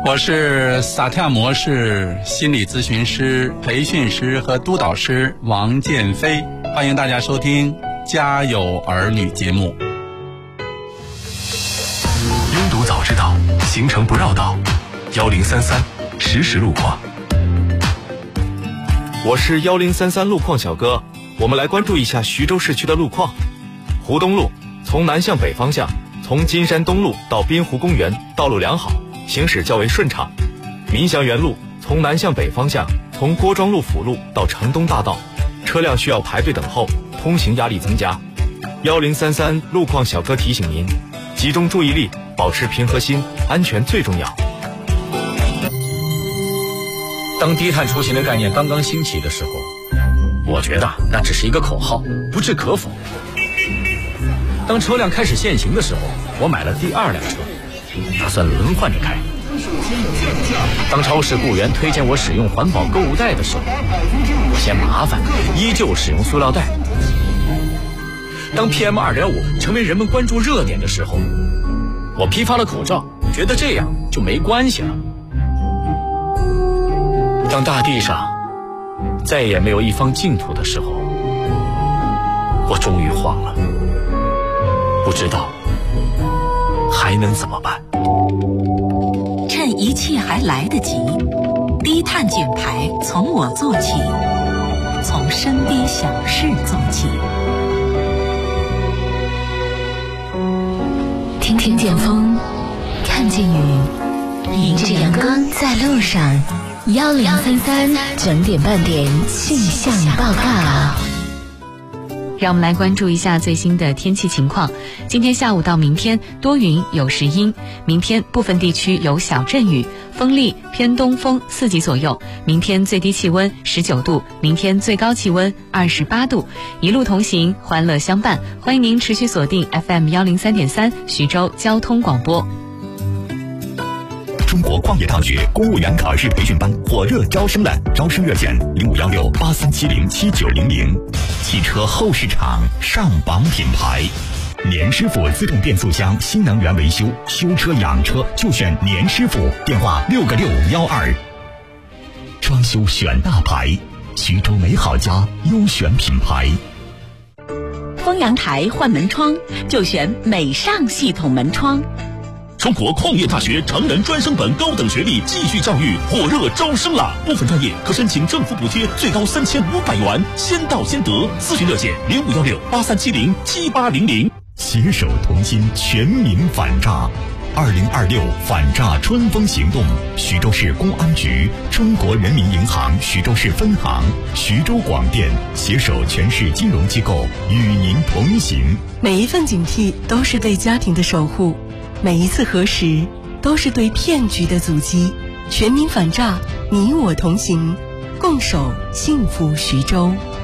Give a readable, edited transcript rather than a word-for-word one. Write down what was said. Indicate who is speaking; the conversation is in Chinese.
Speaker 1: 我是萨提亚模式心理咨询师、培训师和督导师王建飞，欢迎大家收听《家有儿女》节目。
Speaker 2: 拥堵早知道，行程不绕道，1033实时路况。
Speaker 3: 我是1033路况小哥，我们来关注一下徐州市区的路况。湖东路从南向北方向，从金山东路到滨湖公园，道路良好，行驶较为顺畅。民祥园路从南向北方向，从郭庄路辅路到城东大道，车辆需要排队等候，通行压力增加。1033路况小哥提醒您，集中注意力，保持平和心，安全最重要。
Speaker 4: 当低碳出行的概念刚刚兴起的时候，我觉得那只是一个口号，不置可否。当车辆开始限行的时候，我买了第2辆车，打算轮换着开。当超市雇员推荐我使用环保购物袋的时候，我嫌麻烦，依旧使用塑料袋。当 PM2.5 成为人们关注热点的时候，我批发了口罩，觉得这样就没关系了。当大地上再也没有一方净土的时候，我终于慌了，不知道还能怎么办。
Speaker 5: 趁一切还来得及，低碳减排从我做起，从身边小事做起。
Speaker 6: 听见风，看见雨，迎着阳光在路上。1033整点半点气象报告。
Speaker 7: 让我们来关注一下最新的天气情况。今天下午到明天多云有时阴，明天部分地区有小阵雨，风力偏东风4级左右。明天最低气温19度，明天最高气温28度。一路同行，欢乐相伴。欢迎您持续锁定 FM103.3 徐州交通广播。
Speaker 8: 中国矿业大学公务员考试培训班火热招生了，招生热线051683707900。汽车后市场上榜品牌，年师傅自动变速箱新能源维修，修车养车就选年师傅，电话6个612。装修选大牌，徐州美好家优选品牌。
Speaker 5: 丰阳台换门窗就选美尚系统门窗。
Speaker 9: 中国矿业大学成人专升本高等学历继续教育火热招生了，部分专业可申请政府补贴，最高3500元，先到先得。咨询热线051683707800。
Speaker 8: 携手同心，全民反诈。2026反诈春风行动，徐州市公安局、中国人民银行徐州市分行、徐州广电携手全市金融机构与您同行。
Speaker 10: 每一份警惕都是对家庭的守护，每一次核实都是对骗局的阻击。全民反诈，你我同行，共守幸福徐州。